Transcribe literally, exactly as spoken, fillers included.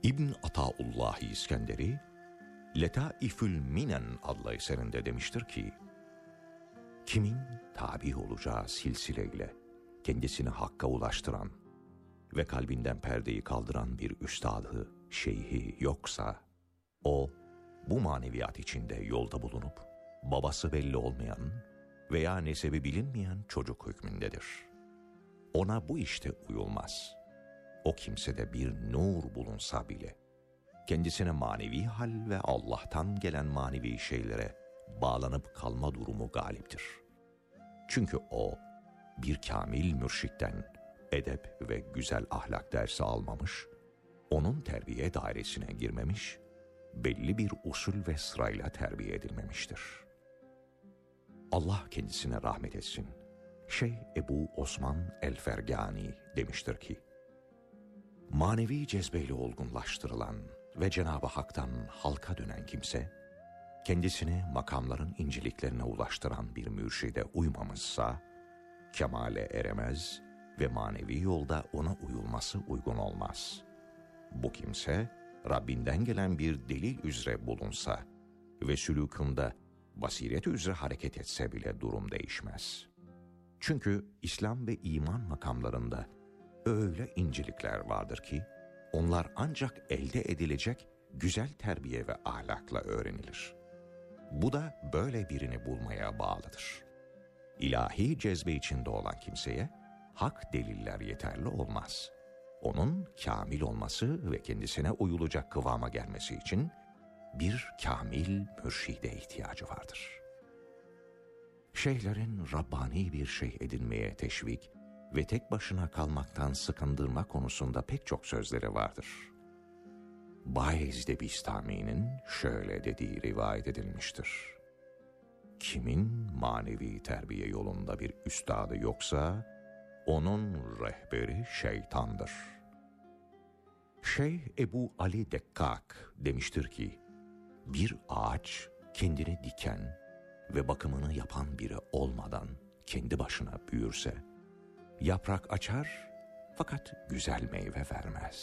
İbn Ataullah İskenderi, Letaifül Minen adlı eserinde demiştir ki, kimin tabi olacağı silsileyle kendisini hakka ulaştıran ve kalbinden perdeyi kaldıran bir üstadı, şeyhi yoksa, o bu maneviyat içinde yolda bulunup babası belli olmayan veya nesebi bilinmeyen çocuk hükmündedir. Ona bu işte uyulmaz. O kimsede bir nur bulunsa bile kendisine manevi hal ve Allah'tan gelen manevi şeylere bağlanıp kalma durumu galiptir. Çünkü o bir kamil mürşitten edep ve güzel ahlak dersi almamış, onun terbiye dairesine girmemiş, belli bir usul ve sırayla terbiye edilmemiştir. Allah kendisine rahmet etsin. Şeyh Ebu Osman el-Fergani demiştir ki, manevi cezbeyle olgunlaştırılan ve Cenab-ı Hak'tan halka dönen kimse, kendisini makamların inceliklerine ulaştıran bir mürşide uymamışsa, kemale eremez ve manevi yolda ona uyulması uygun olmaz. Bu kimse, Rabbinden gelen bir delil üzere bulunsa ve sülûkında basiret üzere hareket etse bile durum değişmez. Çünkü İslam ve iman makamlarında öyle incelikler vardır ki, onlar ancak elde edilecek güzel terbiye ve ahlakla öğrenilir. Bu da böyle birini bulmaya bağlıdır. İlahi cezbe içinde olan kimseye hak deliller yeterli olmaz. Onun kamil olması ve kendisine uyulacak kıvama gelmesi için bir kamil mürşide ihtiyacı vardır. Şeyhlerin Rabbani bir şeyh edinmeye teşvik ve tek başına kalmaktan sıkındırma konusunda pek çok sözleri vardır. Bayezid Bistami'nin şöyle dediği rivayet edilmiştir. Kimin manevi terbiye yolunda bir üstadı yoksa, onun rehberi şeytandır. Şeyh Ebu Ali Dekkak demiştir ki, bir ağaç kendini diken ve bakımını yapan biri olmadan kendi başına büyürse, yaprak açar fakat güzel meyve vermez.